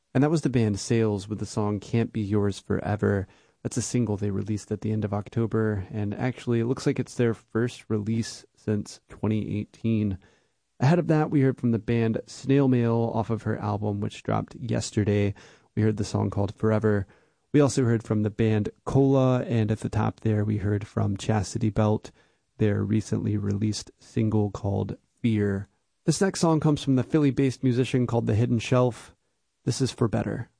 And that was the band Sales with the song Can't Be Yours Forever. That's a single they released at the end of October, and actually it looks like it's their first release since 2018. Ahead of that, we heard from the band Snail Mail off of her album, which dropped yesterday. We heard the song called Forever. We also heard from the band Cola, and at the top there we heard from Chastity Belt, their recently released single called Fear. This next song comes from the Philly-based musician called The Hidden Shelf. This is For Better.